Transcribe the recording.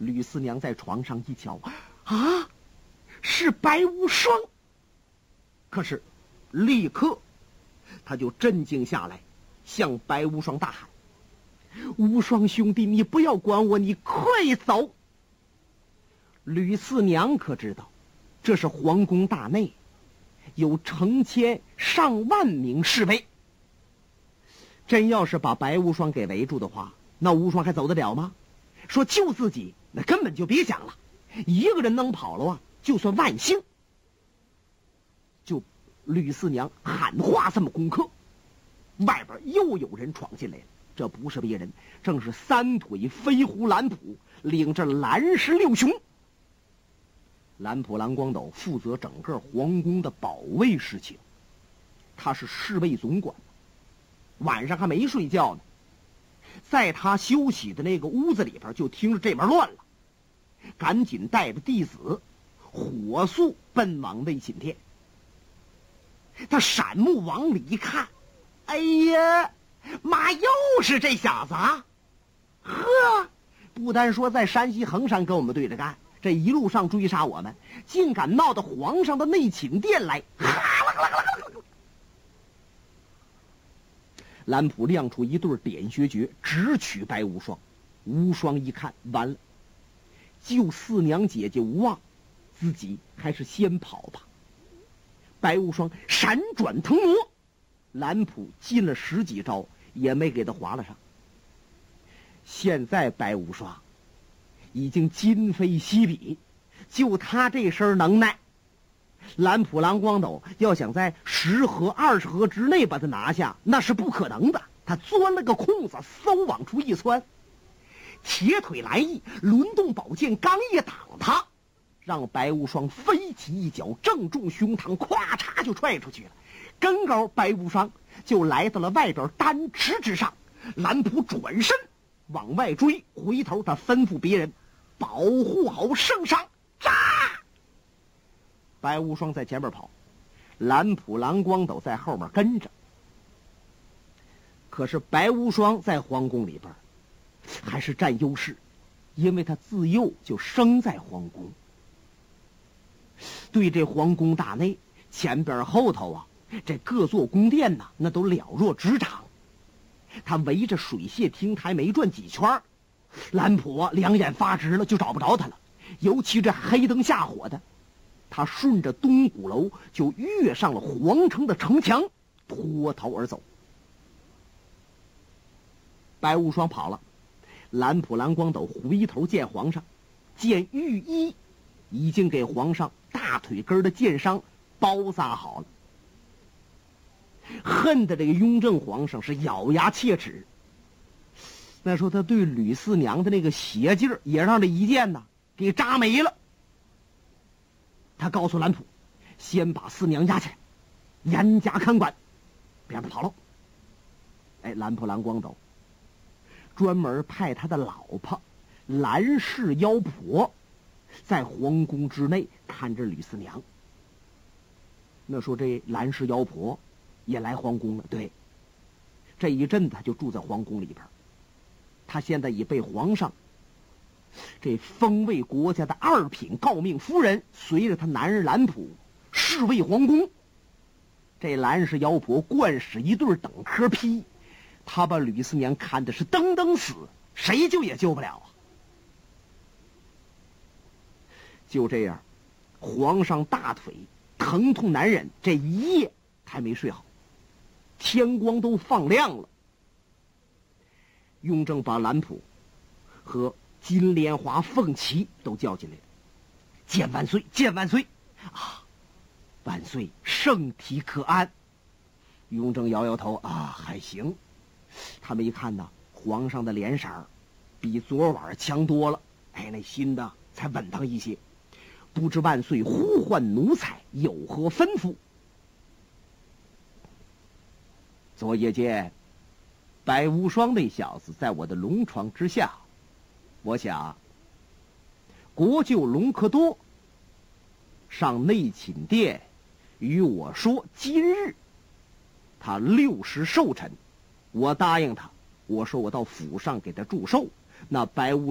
吕四娘在床上一瞧，啊，是白无双。可是立刻他就镇静下来，向白无双大喊：无双兄弟，你不要管我，你快走！吕四娘可知道这是皇宫大内，有成千上万名侍卫，真要是把白无双给围住的话，那无双还走得了吗？说救自己那根本就别想了，一个人能跑了啊，就算万幸。就吕四娘喊话这么攻克，外边又有人闯进来了，这不是别人，正是三腿飞狐蓝普领着蓝氏六雄。蓝普蓝光斗负责整个皇宫的保卫事情，他是侍卫总管，晚上还没睡觉呢，在他休息的那个屋子里边就听着这边乱了，赶紧带着弟子火速奔往内寝殿。他闪目往里一看，哎呀妈，又是这小子啊！呵，不单说在山西衡山跟我们对着干，这一路上追杀我们，竟敢闹到皇上的内寝殿来！蓝普亮出一对点穴诀，直取白无双。无双一看，完了，救四娘姐姐无望，自己还是先跑吧。白无双闪转腾挪，蓝普进了10几招也没给他划了上。现在白无双已经今非昔比，就他这身能耐，蓝普蓝光斗要想在10合20合之内把他拿下，那是不可能的。他钻了个空子，嗖往出一窜，铁腿来意，轮动宝剑刚一挡他，让白无双飞起一脚正中胸膛，咵嚓就踹出去了。跟高白无双就来到了外边丹池之上，蓝普转身往外追，回头他吩咐别人保护好圣上，扎！白无双在前面跑，蓝普蓝光斗在后面跟着。可是白无双在皇宫里边还是占优势，因为他自幼就生在皇宫，对这皇宫大内前边后头啊，这各座宫殿呐，那都了若指掌。他围着水榭亭台没转几圈，蓝普两眼发直了，就找不着他了。尤其这黑灯瞎火的，他顺着东鼓楼就跃上了皇城的城墙，脱逃而走。白无双跑了，蓝普蓝光斗回头见皇上，见御医已经给皇上大腿根的剑伤包扎好了。恨得这个雍正皇上是咬牙切齿，那时候他对吕四娘的那个邪劲儿也让这一剑呢给扎没了。他告诉蓝普，先把四娘押起来，严加看管，别让他跑了。哎，蓝普蓝光斗专门派他的老婆蓝氏妖婆在皇宫之内看着吕四娘。那说这蓝氏妖婆也来皇宫了，对，这一阵子他就住在皇宫里边。他现在已被皇上这封为国家的2品诰命夫人，随着他男人蓝普侍卫皇宫。这蓝氏妖婆惯使一对等磕劈，他把吕四娘看的是登登死，谁救也救不了啊。就这样，皇上大腿疼痛难忍，这一夜还没睡好，天光都放亮了。雍正把蓝普和金莲华、凤琪都叫进来了，见万岁，见万岁啊！万岁，圣体可安。雍正摇摇头啊，还行。他们一看呢，皇上的脸色比昨晚强多了，哎，那心呢才稳当一些。不知万岁呼唤奴才有何吩咐？昨夜间，白无双那小子在我的龙床之下，我想国舅隆科多上内寝殿与我说，今日他6时寿辰，我答应他，我说我到府上给他祝寿。那白无